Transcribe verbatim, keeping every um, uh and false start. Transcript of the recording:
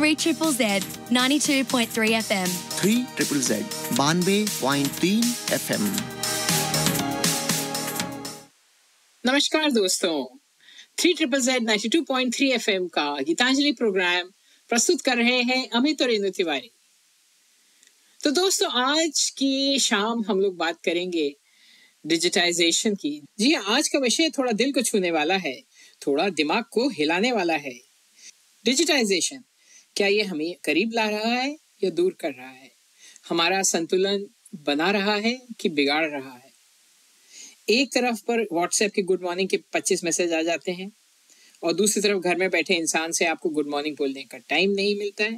three Triple Z ninety-two point three F M. Three triple Z बानवे point तीन F M. नमस्कार दोस्तों, three triple Z ninety two point three F M का Geetanjali programme प्रस्तुत कर रहे हैं अमित और इंदु तिवारी। तो दोस्तों, आज की शाम हम लोग बात करेंगे डिजिटाइजेशन की। जी हाँ, आज का विषय थोड़ा दिल को छूने वाला है, थोड़ा दिमाग को हिलाने वाला है। डिजिटाइजेशन क्या ये हमें करीब ला रहा है या दूर कर रहा है? हमारा संतुलन बना रहा है कि बिगाड़ रहा है? एक तरफ पर व्हाट्सएप के गुड मॉर्निंग के पच्चीस मैसेज आ जाते हैं और दूसरी तरफ घर में बैठे इंसान से आपको गुड मॉर्निंग बोलने का टाइम नहीं मिलता है।